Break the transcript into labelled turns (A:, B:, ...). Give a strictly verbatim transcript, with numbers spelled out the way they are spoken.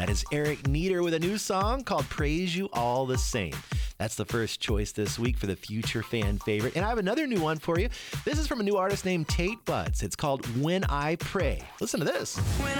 A: That is Eric Nieder with a new song called Praise You All the Same. That's the first choice this week for the Future Fan Favorite. And I have another new one for you. This is from a new artist named Tate Butts. It's called When I Pray. Listen to this. When